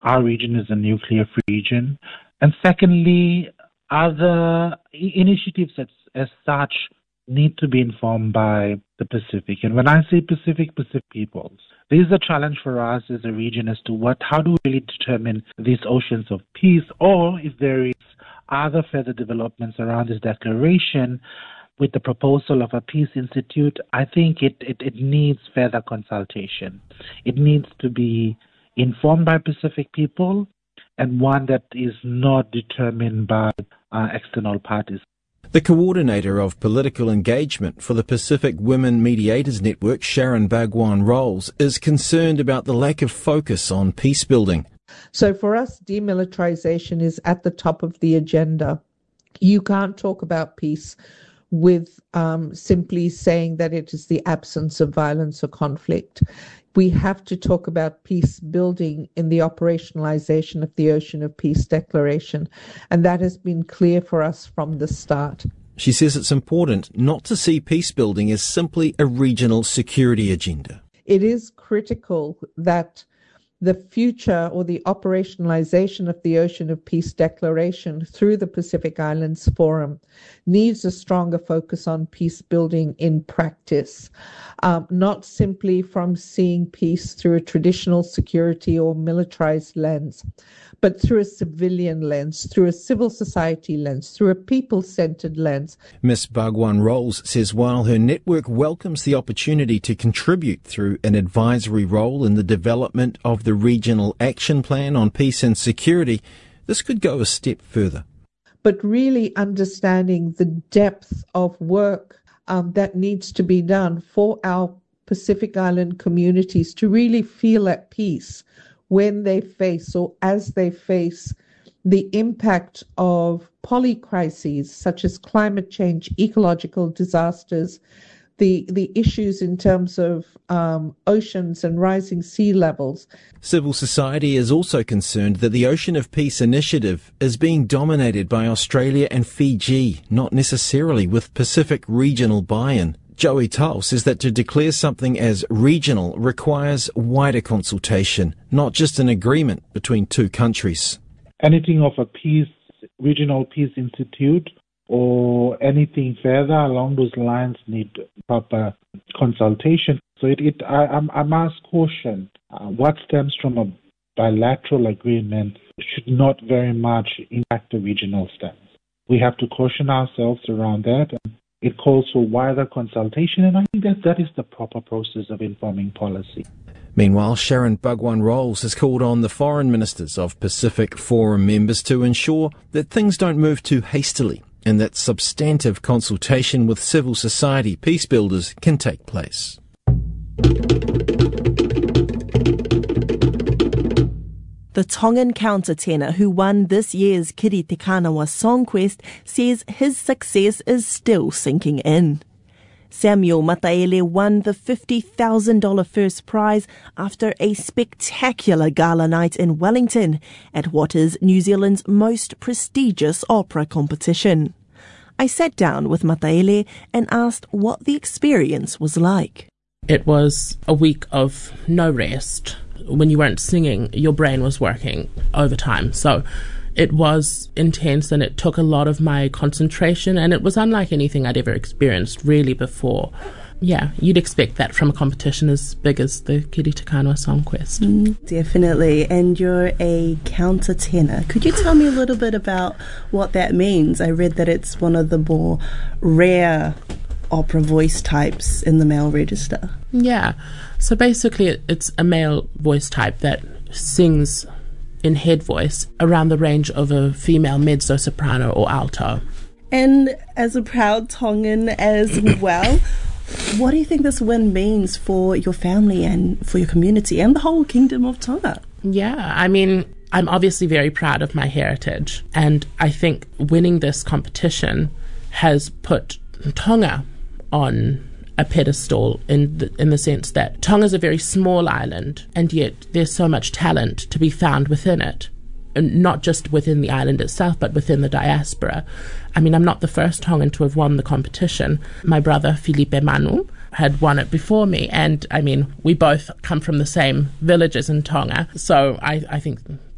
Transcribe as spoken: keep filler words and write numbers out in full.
our region is a nuclear-free region. And secondly, other initiatives as, as such need to be informed by the Pacific. And when I say Pacific, Pacific peoples, there is a challenge for us as a region as to what, how do we really determine these oceans of peace, or if there is other further developments around this declaration with the proposal of a peace institute. I think it, it, it needs further consultation. It needs to be informed by Pacific people, and one that is not determined by uh, external parties. The coordinator of political engagement for the Pacific Women Mediators Network, Sharon Bhagwan Rolls, is concerned about the lack of focus on peace building. So for us, demilitarization is at the top of the agenda. You can't talk about peace with um, simply saying that it is the absence of violence or conflict. We have to talk about peace building in the operationalization of the Ocean of Peace Declaration, and that has been clear for us from the start. She says it's important not to see peace building as simply a regional security agenda. It is critical that the future or the operationalization of the Ocean of Peace Declaration through the Pacific Islands Forum needs a stronger focus on peace building in practice, um, not simply from seeing peace through a traditional security or militarized lens, but through a civilian lens, through a civil society lens, through a people-centered lens. Miz Bhagwan Rolls says while her network welcomes the opportunity to contribute through an advisory role in the development of the Regional Action Plan on Peace and Security, this could go a step further. But really understanding the depth of work um, that needs to be done for our Pacific Island communities to really feel at peace when they face or as they face the impact of polycrises such as climate change, ecological disasters, the the issues in terms of um, oceans and rising sea levels. Civil society is also concerned that the Ocean of Peace initiative is being dominated by Australia and Fiji, not necessarily with Pacific regional buy-in. Joey Tull says that to declare something as regional requires wider consultation, not just an agreement between two countries. Anything of a peace, regional peace institute or anything further along those lines need proper consultation. So it, it I, I must caution, uh, what stems from a bilateral agreement should not very much impact the regional stance. We have to caution ourselves around that. It calls for wider consultation, and I think that that is the proper process of informing policy. Meanwhile, Sharon Bhagwan Rolls has called on the foreign ministers of Pacific Forum members to ensure that things don't move too hastily and that substantive consultation with civil society peace builders can take place. The Tongan countertenor who won this year's Kiri Te Kanawa Songquest says his success is still sinking in. Samuel Mataele won the fifty thousand dollars first prize after a spectacular gala night in Wellington at what is New Zealand's most prestigious opera competition. I sat down with Mataele and asked what the experience was like. It was a week of no rest. When you weren't singing, your brain was working overtime. So it was intense and it took a lot of my concentration, and it was unlike anything I'd ever experienced really before. Yeah, you'd expect that from a competition as big as the Kiri Te Kanawa Songquest. Mm, definitely. And you're a countertenor. Could you tell me a little bit about what that means? I read that it's one of the more rare opera voice types in the male register. Yeah, so basically it's a male voice type that sings in head voice around the range of a female mezzo-soprano or alto. And as a proud Tongan as well, what do you think this win means for your family and for your community and the whole Kingdom of Tonga? Yeah, I mean, I'm obviously very proud of my heritage, and I think winning this competition has put Tonga on a pedestal in the, in the sense that Tonga is a very small island, and yet there's so much talent to be found within it, and not just within the island itself, but within the diaspora. I mean, I'm not the first Tongan to have won the competition. My brother, Felipe Manu, had won it before me, and I mean, we both come from the same villages in Tonga, so I, I think